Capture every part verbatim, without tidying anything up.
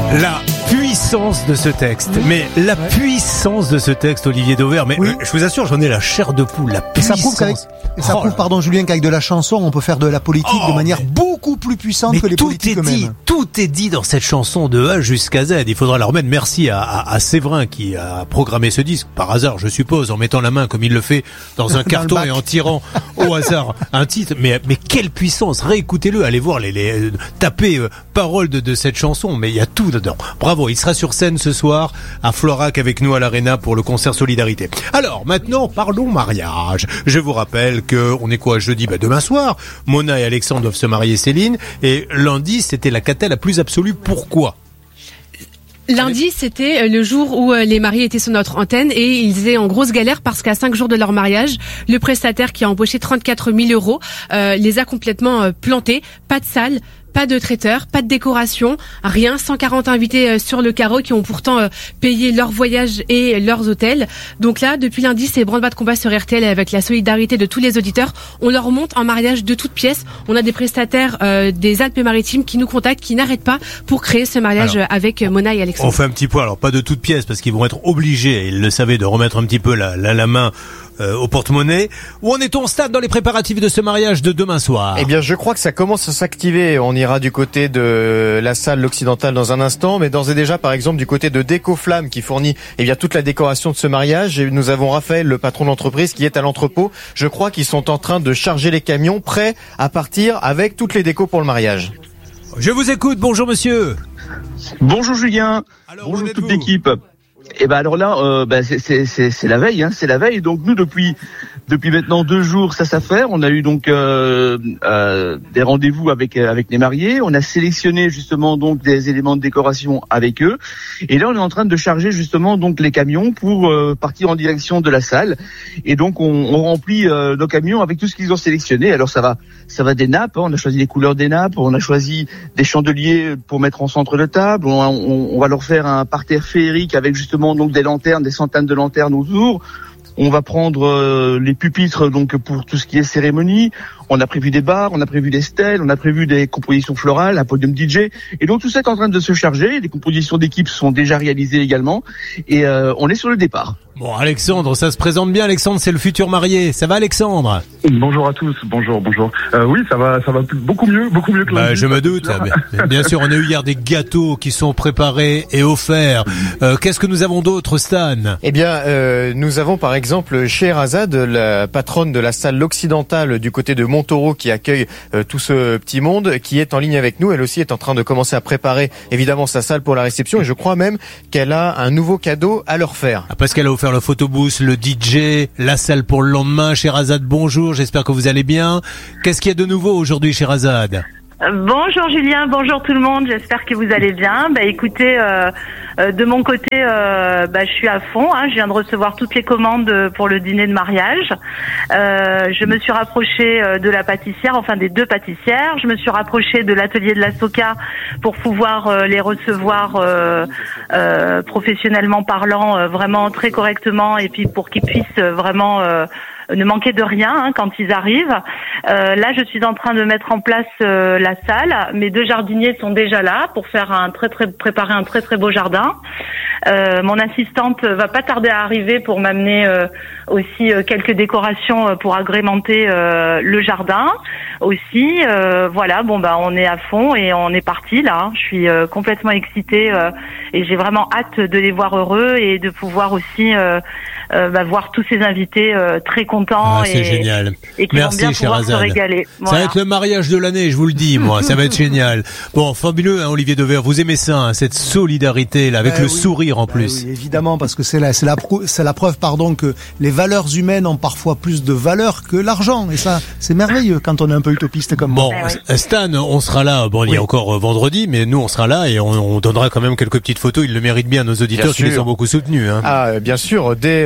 La puissance de ce texte, mais la ouais. puissance de ce texte, Olivier Dauvert, mais oui. je vous assure, j'en ai la chair de poule, la puissance. Et ça prouve, qu'avec, et ça oh prouve pardon Julien, qu'avec de la chanson, on peut faire de la politique oh, de manière mais, beaucoup plus puissante mais que les tout politiques est dit, eux-mêmes. Tout est dit dans cette chanson de A jusqu'à Z. Il faudra la remettre. Merci à, à, à Séverin qui a programmé ce disque, par hasard, je suppose, en mettant la main comme il le fait dans un dans carton et en tirant au hasard un titre. Mais, mais quelle puissance! Réécoutez-le, allez voir les, les tapez euh, paroles de, de cette chanson, mais il y a tout dedans. Bravo, il sera sur scène ce soir à Florac avec nous à l'Arena pour le concert Solidarité. Alors maintenant parlons mariage. Je vous rappelle que on est quoi jeudi, bah demain soir. Mona et Alexandre doivent se marier, Céline, et lundi c'était la cata la plus absolue. Pourquoi? Lundi, c'était le jour où les mariés étaient sur notre antenne et ils étaient en grosse galère parce qu'à cinq jours de leur mariage, le prestataire qui a embauché trente-quatre mille euros euh, les a complètement euh, plantés. Pas de salle, pas de traiteur, pas de décoration, rien. cent quarante invités sur le carreau qui ont pourtant payé leur voyage et leurs hôtels. Donc là, depuis lundi, c'est branle-bas de combat sur R T L avec la solidarité de tous les auditeurs. On leur monte en mariage de toutes pièces. On a des prestataires euh, des Alpes-Maritimes qui nous contactent, qui n'arrêtent pas pour créer ce mariage alors, avec Mona et Alexandre. On fait un petit point, alors pas de toutes pièces parce qu'ils vont être obligés, ils le savaient, de remettre un petit peu la, la, la main Euh, au porte-monnaie. Où en est-on stade dans les préparatifs de ce mariage de demain soir? Eh bien, je crois que ça commence à s'activer. On ira du côté de la salle L'Occidentale dans un instant, mais d'ores et déjà, par exemple, du côté de Décoflamme qui fournit eh bien toute la décoration de ce mariage. Et nous avons Raphaël, le patron d'entreprise, qui est à l'entrepôt. Je crois qu'ils sont en train de charger les camions, prêts à partir avec toutes les décos pour le mariage. Je vous écoute. Bonjour, monsieur. Bonjour, Julien. Alors, bonjour toute l'équipe. Et ben alors là, euh, ben c'est, c'est, c'est, c'est la veille, hein, c'est la veille. Donc nous depuis depuis maintenant deux jours, ça s'affaire. On a eu donc euh, euh, des rendez-vous avec avec les mariés. On a sélectionné justement donc des éléments de décoration avec eux. Et là, on est en train de charger justement donc les camions pour euh, partir en direction de la salle. Et donc on, on remplit euh, nos camions avec tout ce qu'ils ont sélectionné. Alors ça va, ça va des nappes. Hein, on a choisi les couleurs des nappes. On a choisi des chandeliers pour mettre en centre de table. On, on, on va leur faire un parterre féerique avec justement donc des lanternes, des centaines de lanternes autour. On va prendre euh, les pupitres donc pour tout ce qui est cérémonie. On a prévu des bars, on a prévu des stèles, on a prévu des compositions florales, un podium D J. Et donc tout ça est en train de se charger. Les compositions d'équipe sont déjà réalisées également. Et euh, on est sur le départ. Bon, Alexandre, ça se présente bien. Alexandre, c'est le futur marié. Ça va, Alexandre? Bonjour à tous. Bonjour, bonjour. Euh, oui, ça va, ça va beaucoup mieux, beaucoup mieux que bah, lundi. Je me doute. Bien, bien sûr, on a eu hier des gâteaux qui sont préparés et offerts. Euh, qu'est-ce que nous avons d'autre, Stan? Eh bien, euh, nous avons par exemple Scheherazade, la patronne de la salle L'Occidentale du côté de Montaureau qui accueille euh, tout ce petit monde, qui est en ligne avec nous. Elle aussi est en train de commencer à préparer évidemment sa salle pour la réception et je crois même qu'elle a un nouveau cadeau à leur faire. Ah, parce qu'elle a offert le photobooth, le D J, la salle pour le lendemain. Scheherazade, bonjour, j'espère que vous allez bien. Qu'est-ce qu'il y a de nouveau aujourd'hui, Scheherazade? Bonjour Julien, bonjour tout le monde, j'espère que vous allez bien. Bah écoutez, euh, euh, de mon côté, euh, bah, je suis à fond, hein. Je viens de recevoir toutes les commandes pour le dîner de mariage. Euh, je me suis rapprochée de la pâtissière, enfin des deux pâtissières. Je me suis rapprochée de l'atelier de la Soca pour pouvoir euh, les recevoir euh, euh, professionnellement parlant, euh, vraiment très correctement, et puis pour qu'ils puissent euh, vraiment... Euh, ne manquer de rien hein, quand ils arrivent. Euh, là, je suis en train de mettre en place euh, la salle. Mes deux jardiniers sont déjà là pour faire un très très préparer un très très beau jardin. Euh, mon assistante va pas tarder à arriver pour m'amener euh, aussi euh, quelques décorations euh, pour agrémenter euh, le jardin aussi. Euh, voilà, bon bah on est à fond et on est parti là. Hein. Je suis euh, complètement excitée euh, et j'ai vraiment hâte de les voir heureux et de pouvoir aussi euh, euh, bah, voir tous ces invités euh, très contents. Ah, c'est et, génial. Et qui Merci, vont bien pouvoir se régaler. Voilà. Ça va être le mariage de l'année, je vous le dis, moi. Ça va être génial. Bon, fabuleux, hein, Olivier Dauvert. Vous aimez ça, hein, cette solidarité là, avec euh, le oui. sourire en euh, plus. Oui, évidemment, parce que c'est la, c'est la, c'est la preuve, pardon, que les valeurs humaines ont parfois plus de valeur que l'argent. Et ça, c'est merveilleux quand on est un peu utopiste comme bon, moi. Bon, oui. Stan, on sera là. Bon, il y a oui. encore euh, vendredi, mais nous, on sera là et on, on donnera quand même quelques petites photos. Ils le méritent bien, nos auditeurs qui les ont beaucoup soutenus. Hein. Ah, bien sûr. Dès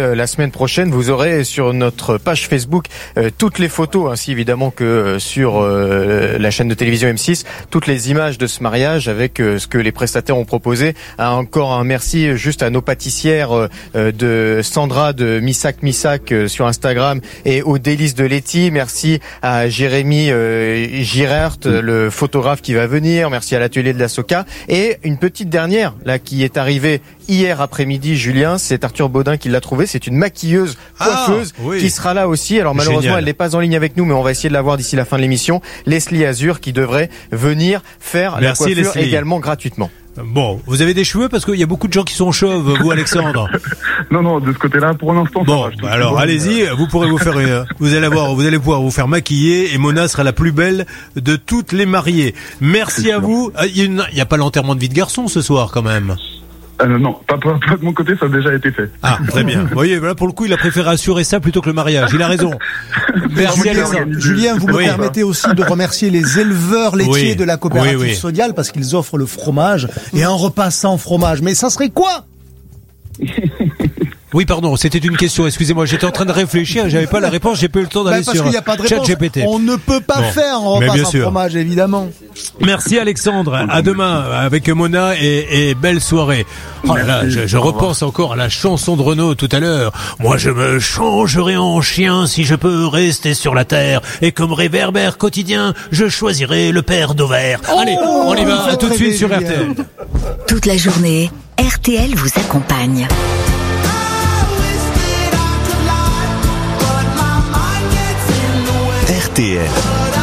euh, la semaine prochaine, vous aurez sur notre page Facebook euh, toutes les photos, ainsi évidemment que euh, sur euh, la chaîne de télévision M six, toutes les images de ce mariage avec euh, ce que les prestataires ont proposé. Ah, encore un merci juste à nos pâtissières euh, de Sandra de Missac Missac euh, sur Instagram et aux délices de Letty. Merci à Jérémy euh, Girert, le photographe qui va venir. Merci à l'atelier de la Soca. Et une petite dernière là qui est arrivée hier après-midi, Julien, c'est Arthur Baudin qui l'a trouvé. C'est une maquilleuse coiffeuse ah, oui. qui sera là aussi. Alors malheureusement, Génial. Elle n'est pas en ligne avec nous, mais on va essayer de la voir d'ici la fin de l'émission. Leslie Azur qui devrait venir faire Merci, la coiffure Leslie. également gratuitement. Bon, vous avez des cheveux parce qu'il y a beaucoup de gens qui sont chauves, vous Alexandre. Non, non, de ce côté-là, pour l'instant. Bon, ça va, bah alors allez-y, vous pourrez vous faire, une, vous allez voir, vous allez pouvoir vous faire maquiller et Mona sera la plus belle de toutes les mariées. Merci à vous. Il n'y a pas l'enterrement de vie de garçon ce soir quand même. Euh, non, pas, pas, pas de mon côté, ça a déjà été fait. Ah, très bien. Vous voyez, voilà, pour le coup, il a préféré assurer ça plutôt que le mariage. Il a raison. Merci Alexandre. Julien, vous me oui. permettez aussi de remercier les éleveurs laitiers oui. de la coopérative oui, oui. Sodial parce qu'ils offrent le fromage et un repas sans fromage. Mais ça serait quoi? Oui, pardon, c'était une question. Excusez-moi, j'étais en train de réfléchir, j'avais pas la réponse, j'ai pas eu le temps d'aller bah, sur ChatGPT. On ne peut pas bon. faire un repas sans sûr. fromage, évidemment. Merci Alexandre. À demain avec Mona et, et belle soirée. Oh là là, je, je repense encore à la chanson de Renaud tout à l'heure. Moi, je me changerai en chien si je peux rester sur la terre. Et comme réverbère quotidien, je choisirai le père d'Auvert. Oh, Allez, on y va. À tout de suite sur R T L. Toute la journée, R T L vous accompagne. R T L,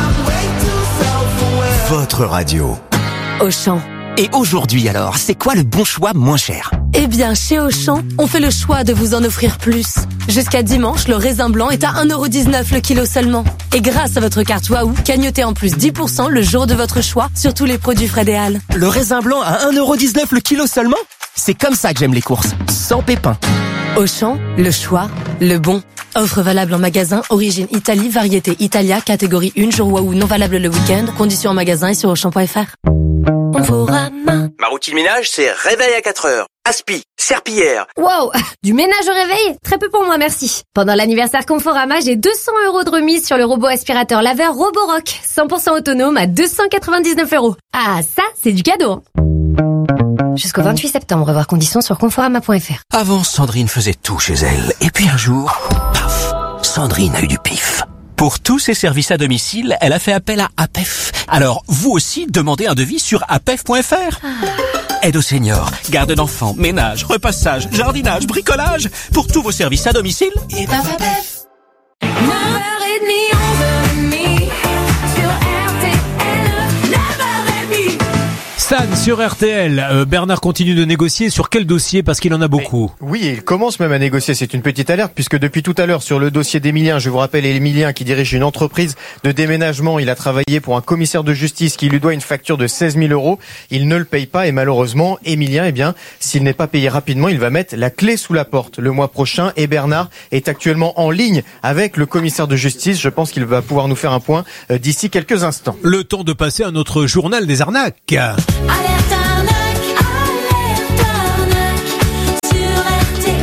votre radio. Auchan. Et aujourd'hui alors, c'est quoi le bon choix moins cher? Eh bien, chez Auchan, on fait le choix de vous en offrir plus. Jusqu'à dimanche, le raisin blanc est à un euro dix-neuf le kilo seulement. Et grâce à votre carte Waouh, cagnotez en plus dix pour cent le jour de votre choix sur tous les produits Fred et Al. Le raisin blanc à un euro dix-neuf le kilo seulement? C'est comme ça que j'aime les courses, sans pépins. Auchan, le choix, le bon. Offre valable en magasin, origine Italie, variété Italia, catégorie un, jour Waouh, non valable le week-end. Conditions en magasin et sur auchan point f r. Conforama. Ma routine ménage, c'est réveil à quatre heures. Aspi, serpillière. Wow, du ménage au réveil? Très peu pour moi, merci. Pendant l'anniversaire Conforama, j'ai deux cents euros de remise sur le robot aspirateur laveur Roborock. cent pour cent autonome à deux cent quatre-vingt-dix-neuf euros. Ah, ça, c'est du cadeau. Hein. Jusqu'au vingt-huit septembre, voir conditions sur conforama point f r. Avant, Sandrine faisait tout chez elle. Et puis un jour, paf, Sandrine a eu du pif. Pour tous ses services à domicile, elle a fait appel à A P E F. Alors, vous aussi, demandez un devis sur A P E F point f r. Aide aux seniors, garde d'enfants, ménage, repassage, jardinage, bricolage. Pour tous vos services à domicile, et ben A P E F. neuf heures trente, onze heures trente, sur R T L, neuf heures trente. Stan sur R T L. Euh, Bernard continue de négocier sur quel dossier parce qu'il en a beaucoup. Mais, oui, il commence même à négocier. C'est une petite alerte puisque depuis tout à l'heure sur le dossier d'Emilien, je vous rappelle Emilien qui dirige une entreprise de déménagement. Il a travaillé pour un commissaire de justice qui lui doit une facture de seize mille euros. Il ne le paye pas et malheureusement, Emilien, eh bien, s'il n'est pas payé rapidement, il va mettre la clé sous la porte le mois prochain. Et Bernard est actuellement en ligne avec le commissaire de justice. Je pense qu'il va pouvoir nous faire un point euh, d'ici quelques instants. Le temps de passer à notre journal des arnaques. Alerte arnaque, alerte arnaque sur R T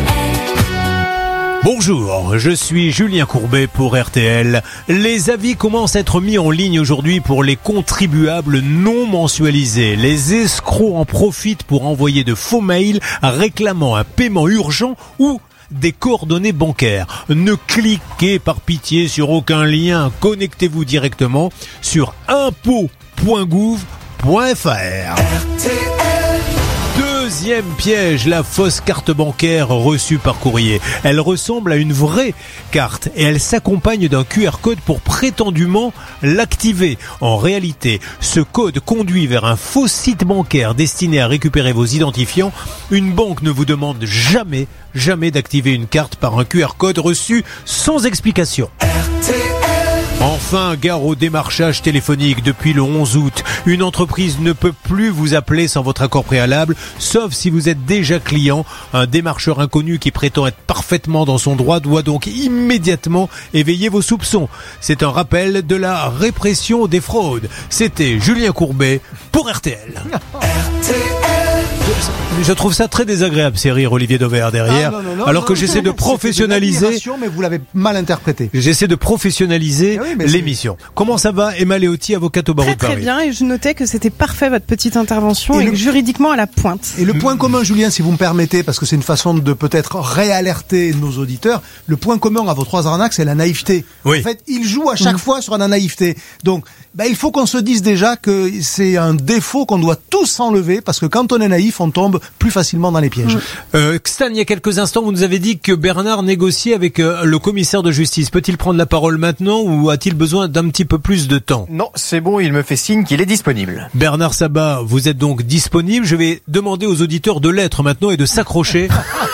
L. Bonjour, je suis Julien Courbet pour R T L. Les avis commencent à être mis en ligne aujourd'hui pour les contribuables non mensualisés. Les escrocs en profitent pour envoyer de faux mails réclamant un paiement urgent ou des coordonnées bancaires. Ne cliquez par pitié sur aucun lien. Connectez-vous directement sur impôt point gouv point f r. Deuxième piège, la fausse carte bancaire reçue par courrier. Elle ressemble à une vraie carte et elle s'accompagne d'un Q R code pour prétendument l'activer. En réalité, ce code conduit vers un faux site bancaire destiné à récupérer vos identifiants. Une banque ne vous demande jamais, jamais d'activer une carte par un Q R code reçu sans explication. Enfin, gare au démarchage téléphonique. Depuis le onze août, une entreprise ne peut plus vous appeler sans votre accord préalable, sauf si vous êtes déjà client. Un démarcheur inconnu qui prétend être parfaitement dans son droit doit donc immédiatement éveiller vos soupçons. C'est un rappel de la répression des fraudes. C'était Julien Courbet pour R T L. je trouve ça très désagréable, ces rires, Olivier Dauvert, derrière. Ah, non, non, non, alors non, que j'essaie de professionnaliser. De mais vous l'avez mal interprété. J'essaie de professionnaliser ah oui, l'émission. C'est... Comment ça va, Emma Leotti, avocate au barreau de Paris? Très bien, et je notais que c'était parfait votre petite intervention et, et le... juridiquement à la pointe. Et le point commun, Julien, si vous me permettez, parce que c'est une façon de peut-être réalerter nos auditeurs, le point commun à vos trois arnaques, c'est la naïveté. Oui. En fait, ils jouent à chaque mmh. fois sur la naïveté. Donc, bah, il faut qu'on se dise déjà que c'est un défaut qu'on doit tous enlever, parce que quand on est naïf, on tombe plus facilement dans les pièges. Euh, Stan, il y a quelques instants, vous nous avez dit que Bernard négociait avec euh, le commissaire de justice. Peut-il prendre la parole maintenant ou a-t-il besoin d'un petit peu plus de temps? Non, c'est bon, il me fait signe qu'il est disponible. Bernard Sabat, vous êtes donc disponible. Je vais demander aux auditeurs de l'être maintenant et de s'accrocher.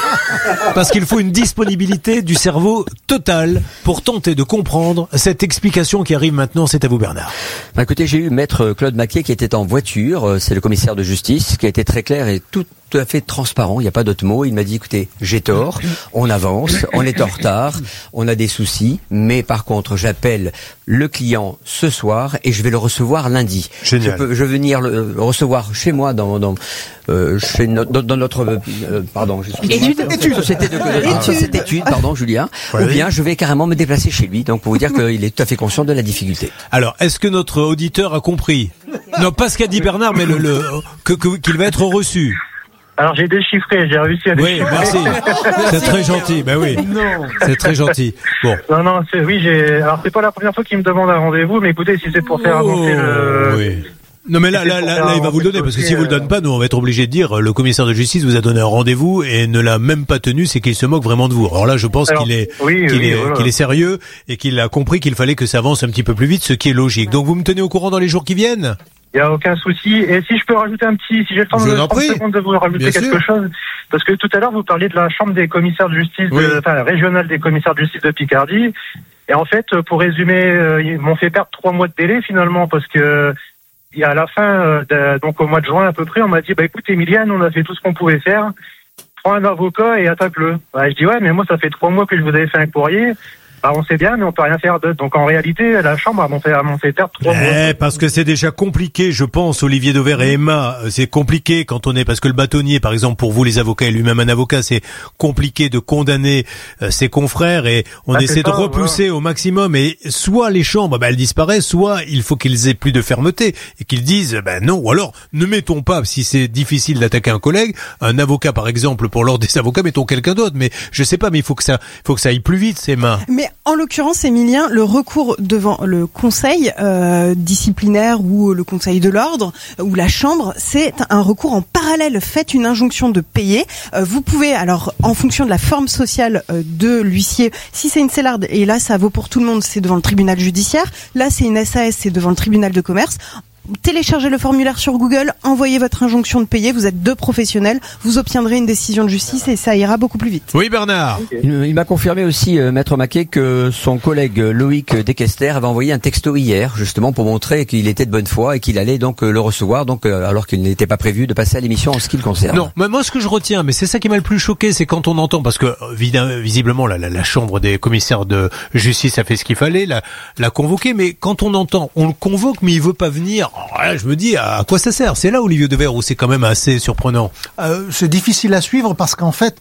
Parce qu'il faut une disponibilité du cerveau totale pour tenter de comprendre cette explication qui arrive maintenant. C'est à vous, Bernard. Bah, écoutez, j'ai eu maître Claude Maquet qui était en voiture. C'est le commissaire de justice qui a été très clair et tout tout à fait transparent, il n'y a pas d'autre mot. Il m'a dit, écoutez, j'ai tort, on avance, on est en retard, on a des soucis, mais par contre, j'appelle le client ce soir et je vais le recevoir lundi. Génial. Je peux, je vais venir le, le recevoir chez moi dans, dans, euh, chez no, dans, dans notre, euh, pardon, étude, étude, société de, de société d'études, pardon, Julien. Oui. Ou bien je vais carrément me déplacer chez lui. Donc pour vous dire qu'il est tout à fait conscient de la difficulté. Alors, est-ce que notre auditeur a compris? Non, pas ce qu'a dit Bernard, mais le, le que, que, qu'il va être reçu. Alors j'ai déchiffré, j'ai réussi à déchiffrer. Oui, merci. C'est très gentil. Ben oui. Non. C'est très gentil. Bon. Non, non, c'est, oui, j'ai. Alors c'est pas la première fois qu'il me demande un rendez-vous, mais écoutez, si c'est pour faire avancer oh, le. Oui. Non mais là, là, là, là, il va vous le donner parce que si vous le donne pas, nous on va être obligé de dire le commissaire de justice vous a donné un rendez-vous et ne l'a même pas tenu, c'est qu'il se moque vraiment de vous. Alors là, je pense Alors, qu'il est, oui, qu'il, oui, est voilà. qu'il est sérieux et qu'il a compris qu'il fallait que ça avance un petit peu plus vite, ce qui est logique. Donc vous me tenez au courant dans les jours qui viennent. Il n'y a aucun souci. Et si je peux rajouter un petit, si j'ai le temps de trente secondes de vous rajouter Bien quelque sûr. chose, parce que tout à l'heure vous parliez de la chambre des commissaires de justice, oui. de, enfin régionale des commissaires de justice de Picardie. Et en fait, pour résumer, euh, ils m'ont fait perdre trois mois de délai finalement, parce que et à la fin, euh, de, donc au mois de juin à peu près, on m'a dit bah écoute Emilienne, on a fait tout ce qu'on pouvait faire. Prends un avocat et attaque-le. Bah, je dis ouais, mais moi ça fait trois mois que je vous avais fait un courrier. Bah, on sait bien, mais on peut rien faire d'autre. Donc en réalité, la chambre a monté, a monté perdre trois mois. Eh, parce que c'est déjà compliqué, je pense, Olivier Dauvert et Emma. C'est compliqué quand on est, parce que le bâtonnier, par exemple, pour vous les avocats et lui-même un avocat, c'est compliqué de condamner euh, ses confrères et on bah, essaie de repousser voilà. au maximum. Et soit les chambres, bah, elles disparaissent, soit il faut qu'ils aient plus de fermeté et qu'ils disent, ben bah, non. Ou alors, ne mettons pas, si c'est difficile d'attaquer un collègue, un avocat, par exemple, pour l'ordre des avocats, mettons quelqu'un d'autre. Mais je sais pas, mais il faut que ça, faut que ça aille plus vite, Emma. Mais en l'occurrence, Emilien, le recours devant le conseil euh, disciplinaire ou le conseil de l'ordre ou la chambre, c'est un recours en parallèle. Faites une injonction de payer. Euh, vous pouvez, alors, en fonction de la forme sociale euh, de l'huissier, si c'est une cellarde, et là ça vaut pour tout le monde, c'est devant le tribunal judiciaire. Là, c'est une S A S, c'est devant le tribunal de commerce. Téléchargez le formulaire sur Google, envoyez votre injonction de payer, vous êtes deux professionnels, vous obtiendrez une décision de justice et ça ira beaucoup plus vite. Oui Bernard. Okay. Il, il m'a confirmé aussi, euh, Maître Maquet, que son collègue Loïc Dequester avait envoyé un texto hier, justement pour montrer qu'il était de bonne foi et qu'il allait donc euh, le recevoir, donc euh, alors qu'il n'était pas prévu de passer à l'émission en ce qui le concerne. Non, mais moi ce que je retiens, mais c'est ça qui m'a le plus choqué, c'est quand on entend, parce que visiblement la, la, la chambre des commissaires de justice a fait ce qu'il fallait, l'a, l'a convoqué, mais quand on entend, on le convoque mais il veut pas venir, oh, je me dis à quoi ça sert? C'est là Olivier Dauvert où c'est quand même assez surprenant. Euh, c'est difficile à suivre parce qu'en fait,